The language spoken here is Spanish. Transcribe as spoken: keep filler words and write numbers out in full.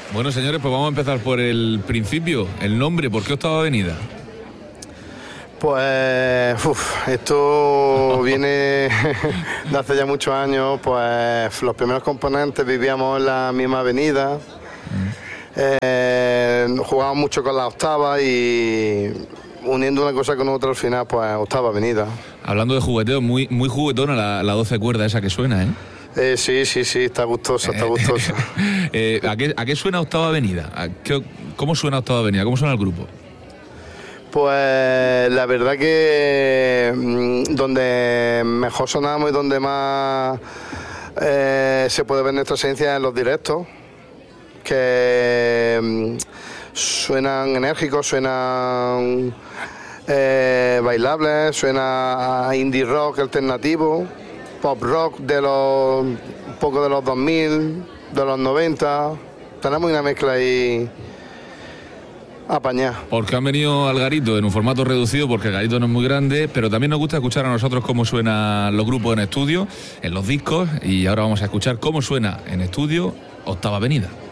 Bueno, señores, pues vamos a empezar por el principio. El nombre, ¿por qué Octava Avenida? Pues uf, esto viene de hace ya muchos años. Pues los primeros componentes vivíamos en la misma avenida, mm. eh, jugábamos mucho con la octava y uniendo una cosa con otra al final, pues Octava Avenida. Hablando de jugueteo, muy, muy juguetona la, la doce cuerda esa que suena, ¿eh? Eh, sí, sí, sí, está gustosa, está gustosa. eh, ¿a, qué, ¿A qué suena Octava Avenida? ¿A qué, ¿Cómo suena Octava Avenida? ¿Cómo suena el grupo? Pues la verdad que mmm, donde mejor sonamos y donde más eh, se puede ver nuestra esencia en los directos, que mmm, suenan enérgicos, suenan eh, bailables, suena a indie rock alternativo, pop rock de los un poco de los dos mil, de los noventa. Tenemos una mezcla ahí apañada. Porque han venido al Garito en un formato reducido, porque el Garito no es muy grande, pero también nos gusta escuchar a nosotros cómo suenan los grupos en estudio, en los discos, y ahora vamos a escuchar cómo suena en estudio Octava Avenida.